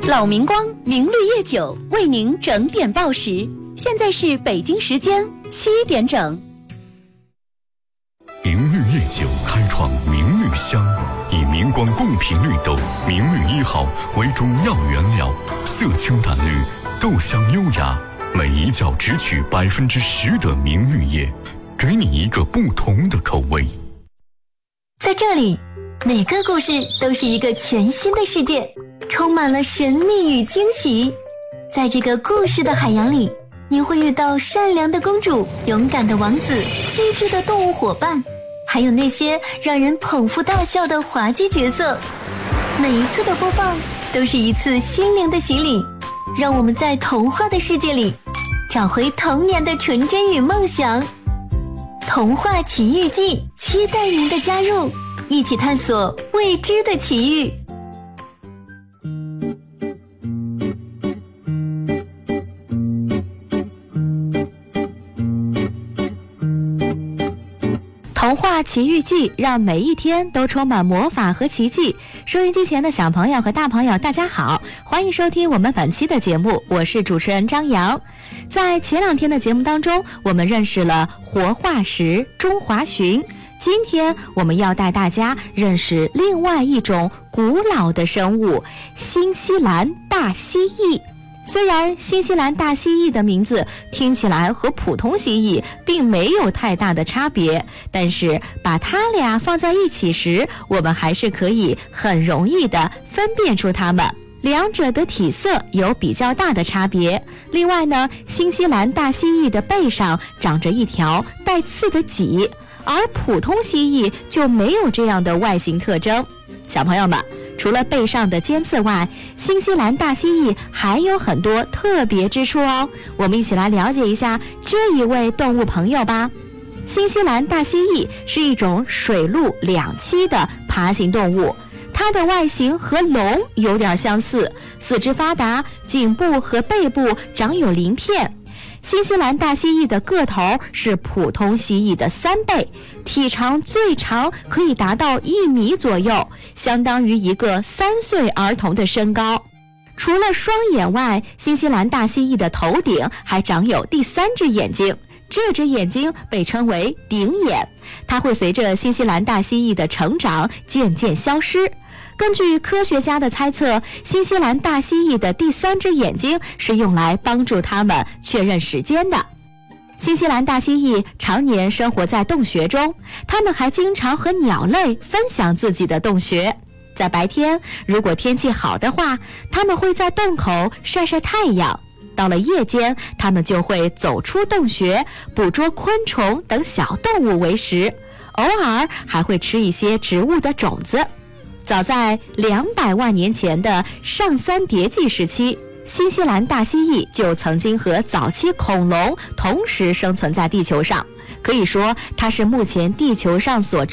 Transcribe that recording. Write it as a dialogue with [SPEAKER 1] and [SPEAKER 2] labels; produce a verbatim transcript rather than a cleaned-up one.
[SPEAKER 1] 老明光明绿叶酒为您整点报时，现在是北京时间七点整。
[SPEAKER 2] 明绿叶酒开创明绿香，以明光贡品绿豆明绿一号为主要原料，色清淡绿，豆香优雅，每一角只取百分之十的明绿叶，给你一个不同的口味。
[SPEAKER 3] 在这里，每个故事都是一个全新的世界，充满了神秘与惊喜。在这个故事的海洋里，你会遇到善良的公主、勇敢的王子、机智的动物伙伴，还有那些让人捧腹大笑的滑稽角色。每一次的播放都是一次心灵的洗礼，让我们在童话的世界里找回童年的纯真与梦想。童话奇遇记，期待您的加入，一起探索未知的奇遇。
[SPEAKER 4] 童话奇遇记让每一天都充满魔法和奇迹。收音机前的小朋友和大朋友大家好，欢迎收听我们本期的节目，我是主持人张扬。在前两天的节目当中，我们认识了活化石中华鲟，今天我们要带大家认识另外一种古老的生物——新西兰大蜥蜴。虽然新西兰大蜥蜴的名字听起来和普通蜥蜴并没有太大的差别，但是把它俩放在一起时，我们还是可以很容易地分辨出它们。两者的体色有比较大的差别。另外呢，新西兰大蜥蜴的背上长着一条带刺的脊，而普通蜥蜴就没有这样的外形特征。小朋友们，除了背上的尖刺外，新西兰大蜥蜴还有很多特别之处哦。我们一起来了解一下这一位动物朋友吧。新西兰大蜥蜴是一种水陆两栖的爬行动物，它的外形和龙有点相似，四肢发达，颈部和背部长有鳞片。新西兰大蜥蜴的个头是普通蜥蜴的三倍，体长最长可以达到一米左右，相当于一个三岁儿童的身高。除了双眼外，新西兰大蜥蜴的头顶还长有第三只眼睛，这只眼睛被称为顶眼，它会随着新西兰大蜥蜴的成长渐渐消失。根据科学家的猜测，新西兰大蜥蜴的第三只眼睛是用来帮助它们确认时间的。新西兰大蜥蜴常年生活在洞穴中，它们还经常和鸟类分享自己的洞穴。在白天，如果天气好的话，它们会在洞口晒晒太阳。到了夜间，它们就会走出洞穴，捕捉昆虫等小动物为食，偶尔还会吃一些植物的种子。早在两百万年前的上三叠纪时期，新西兰大蜥蜴就曾经和早期恐龙同时生存在地球上，可以说它是目前地球上所